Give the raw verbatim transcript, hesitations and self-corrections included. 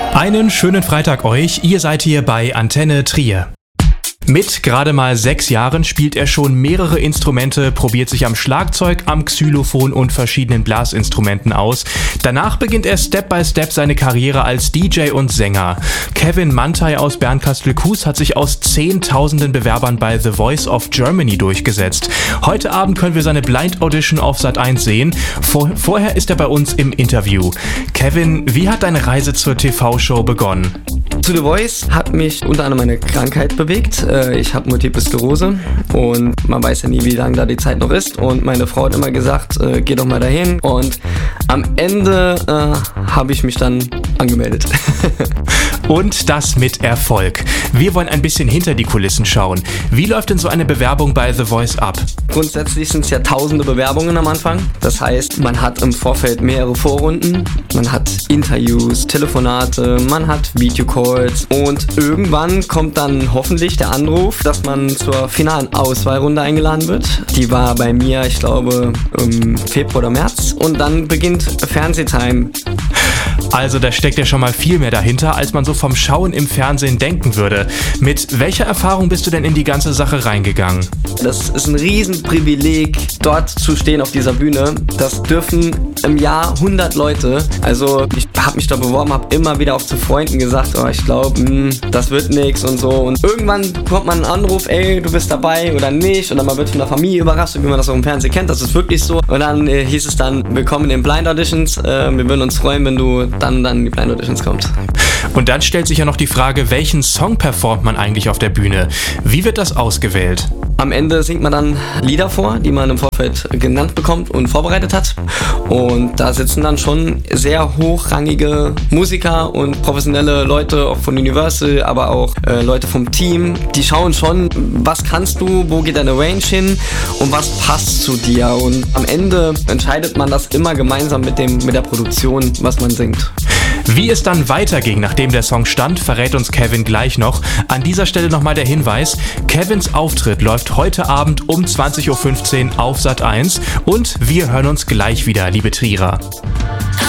Einen schönen Freitag euch, ihr seid hier bei Antenne Trier. Mit gerade mal sechs Jahren spielt er schon mehrere Instrumente, probiert sich am Schlagzeug, am Xylophon und verschiedenen Blasinstrumenten aus. Danach beginnt er Step by Step seine Karriere als D J und Sänger. Kevin Manthey aus Bernkastel-Kues hat sich aus zehntausenden Bewerbern bei The Voice of Germany durchgesetzt. Heute Abend können wir seine Blind Audition auf Sat eins sehen. Vor, vorher ist er bei uns im Interview. Kevin, wie hat deine Reise zur T V-Show begonnen? Zu The Voice hat mich unter anderem meine Krankheit bewegt. Ich habe Multiple Sklerose und man weiß ja nie, wie lange da die Zeit noch ist. Und meine Frau hat immer gesagt, äh, geh doch mal dahin. Und am Ende äh, habe ich mich dann angemeldet. Und das mit Erfolg. Wir wollen ein bisschen hinter die Kulissen schauen. Wie läuft denn so eine Bewerbung bei The Voice ab? Grundsätzlich sind es ja tausende Bewerbungen am Anfang. Das heißt, man hat im Vorfeld mehrere Vorrunden. Man hat Interviews, Telefonate, man hat Videocalls. Und irgendwann kommt dann hoffentlich der Anruf, dass man zur finalen Auswahlrunde eingeladen wird. Die war bei mir, ich glaube, im Februar oder März. Und dann beginnt Fernsehtime. Also da steckt ja schon mal viel mehr dahinter, als man so vom Schauen im Fernsehen denken würde. Mit welcher Erfahrung bist du denn in die ganze Sache reingegangen? Das ist ein Riesenprivileg, dort zu stehen auf dieser Bühne. Das dürfen im Jahr hundert Leute. Also ich habe mich da beworben, habe immer wieder auch zu Freunden gesagt, oh, ich glaube, das wird nix und so. Und irgendwann kommt man einen Anruf, ey, du bist dabei oder nicht. Und dann man wird von der Familie überrascht, wie man das auch im Fernsehen kennt. Das ist wirklich so. Und dann äh, hieß es dann, willkommen in den Blind Auditions. Äh, wir würden uns freuen, wenn du dann dann in die Blind Auditions kommst. Und dann stellt sich ja noch die Frage, welchen Song performt man eigentlich auf der Bühne? Wie wird das ausgewählt? Am Ende singt man dann Lieder vor, die man im Vorfeld genannt bekommt und vorbereitet hat. Und da sitzen dann schon sehr hochrangige Musiker und professionelle Leute, auch von Universal, aber auch äh, Leute vom Team. Die schauen schon, was kannst du, wo geht deine Range hin und was passt zu dir. Und am Ende entscheidet man das immer gemeinsam mit, dem, mit der Produktion, was man singt. Wie es dann weiterging, nachdem der Song stand, verrät uns Kevin gleich noch. An dieser Stelle nochmal der Hinweis, Kevins Auftritt läuft heute Abend um zwanzig Uhr fünfzehn auf Sat eins und wir hören uns gleich wieder, liebe Trierer.